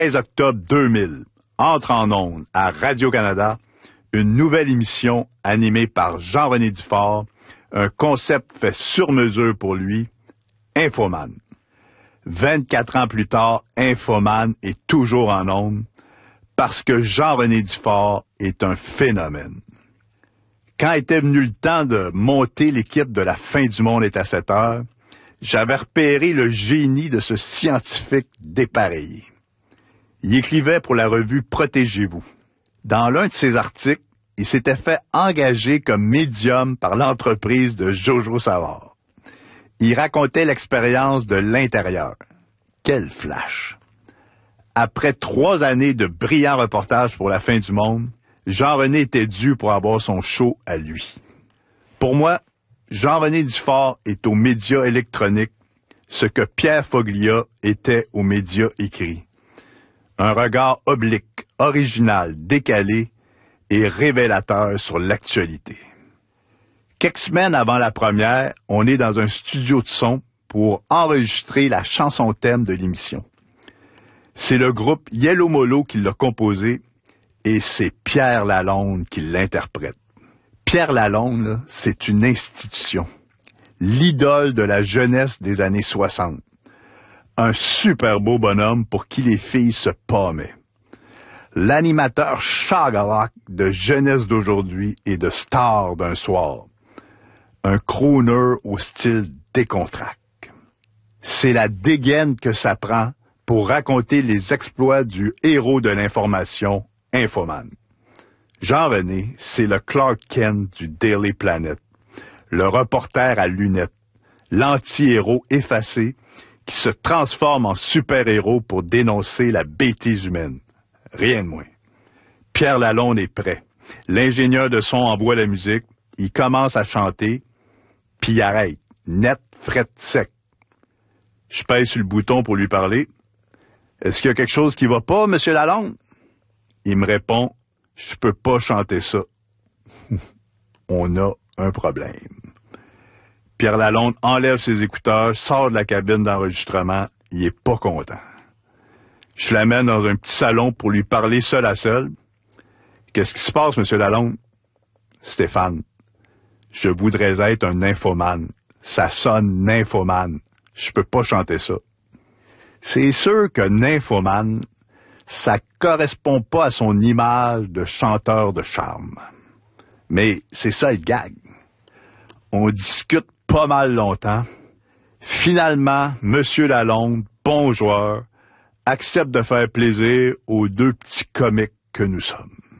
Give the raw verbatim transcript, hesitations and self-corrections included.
treize octobre deux mille, entre en ondes à Radio-Canada une nouvelle émission animée par Jean-René Dufort, un concept fait sur mesure pour lui, Infoman. vingt-quatre ans plus tard, Infoman est toujours en ondes parce que Jean-René Dufort est un phénomène. Quand était venu le temps de monter l'équipe de La Fin du monde est à sept heures, j'avais repéré le génie de ce scientifique dépareillé. Il écrivait pour la revue Protégez-vous. Dans l'un de ses articles, il s'était fait engager comme médium par l'entreprise de Jojo Savard. Il racontait l'expérience de l'intérieur. Quel flash! Après trois années de brillants reportages pour La Fin du monde, Jean-René était dû pour avoir son show à lui. Pour moi, Jean-René Dufort est aux médias électroniques ce que Pierre Foglia était aux médias écrits. Un regard oblique, original, décalé et révélateur sur l'actualité. Quelques semaines avant la première, on est dans un studio de son pour enregistrer la chanson thème de l'émission. C'est le groupe Yellow Molo qui l'a composé et c'est Pierre Lalonde qui l'interprète. Pierre Lalonde, là, c'est une institution. L'idole de la jeunesse des années soixante. Un super beau bonhomme pour qui les filles se pâmaient. L'animateur chagalac de jeunesse d'aujourd'hui et de star d'un soir. Un crooner au style décontracté. C'est la dégaine que ça prend pour raconter les exploits du héros de l'information, Infoman. Jean-René, c'est le Clark Kent du Daily Planet, le reporter à lunettes, l'anti-héros effacé qui se transforme en super-héros pour dénoncer la bêtise humaine. Rien de moins. Pierre Lalonde est prêt. L'ingénieur de son envoie la musique, il commence à chanter, puis il arrête, net, fret, sec. Je pèse sur le bouton pour lui parler. « Est-ce qu'il y a quelque chose qui va pas, Monsieur Lalonde? » Il me répond, « Je peux pas chanter ça. » On a un problème. Pierre Lalonde enlève ses écouteurs, sort de la cabine d'enregistrement. Il est pas content. Je l'amène dans un petit salon pour lui parler seul à seul. « Qu'est-ce qui se passe, Monsieur Lalonde? »« Stéphane, je voudrais être un nymphomane. Ça sonne nymphomane. Je peux pas chanter ça. » C'est sûr que nymphomane, ça correspond pas à son image de chanteur de charme. Mais c'est ça le gag. On discute pas mal longtemps. Finalement, Monsieur Lalonde, bon joueur, accepte de faire plaisir aux deux petits comiques que nous sommes.